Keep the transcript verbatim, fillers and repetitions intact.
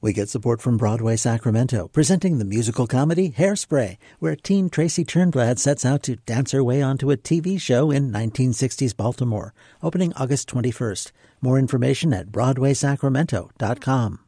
We get support from Broadway Sacramento, presenting the musical comedy Hairspray, where teen Tracy Turnblad sets out to dance her way onto a T V show in nineteen sixties Baltimore, opening August twenty-first. More information at broadway sacramento dot com.